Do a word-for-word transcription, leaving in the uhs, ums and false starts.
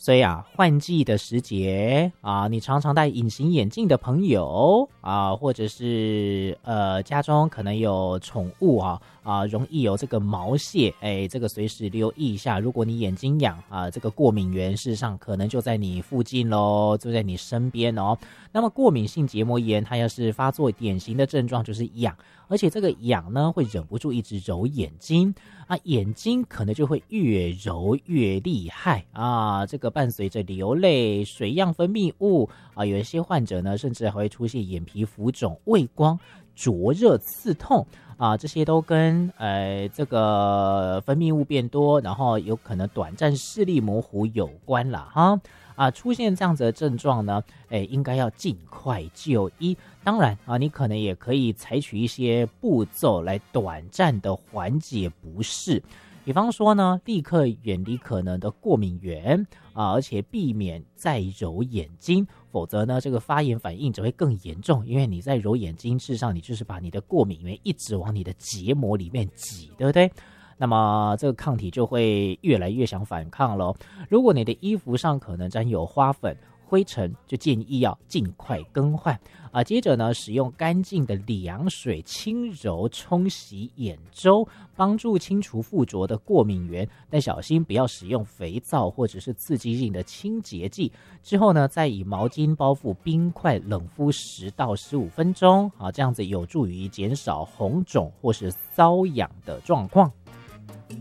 所以啊，换季的时节啊，你常常戴隐形眼镜的朋友啊，或者是呃家中可能有宠物啊啊，容易有这个毛屑，哎，这个随时留意一下。如果你眼睛痒啊，这个过敏源事实上可能就在你附近咯，就在你身边哦。那么过敏性结膜炎，它要是发作，典型的症状就是痒，而且这个痒呢会忍不住一直揉眼睛啊，眼睛可能就会越揉越厉害啊，这个伴随着流泪、水样分泌物啊，有一些患者呢，甚至还会出现眼皮浮肿、畏光、灼热、刺痛啊，这些都跟呃这个分泌物变多，然后有可能短暂视力模糊有关啦哈。啊，出现这样子的症状呢，哎，应该要尽快就医。当然啊，你可能也可以采取一些步骤来短暂的缓解不适。比方说呢，立刻远离可能的过敏源啊，而且避免再揉眼睛，否则呢，这个发炎反应只会更严重。因为你在揉眼睛，事实上你就是把你的过敏源一直往你的结膜里面挤，对不对？那么这个抗体就会越来越想反抗咯。如果你的衣服上可能沾有花粉、灰尘，就建议要尽快更换啊。接着呢，使用干净的凉水轻柔冲洗眼周，帮助清除附着的过敏源，但小心不要使用肥皂或者是刺激性的清洁剂。之后呢，再以毛巾包覆冰块冷敷十到十五分钟啊，这样子有助于减少红肿或是瘙痒的状况。